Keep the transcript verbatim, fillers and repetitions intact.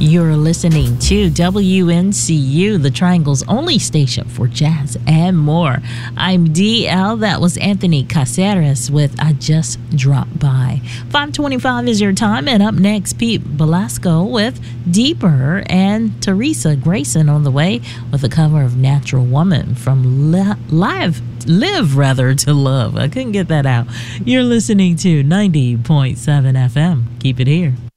You're listening to W N C U, the Triangle's only station for jazz and more. I'm D L. That was Anthony Caceres with I Just Dropped By. five twenty-five is your time, and up next, Pete Velasco with Deeper, and Teresa Grayson on the way with a cover of Natural Woman from Li- Live Live Rather to Love. I couldn't get that out. You're listening to ninety point seven F M. Keep it here.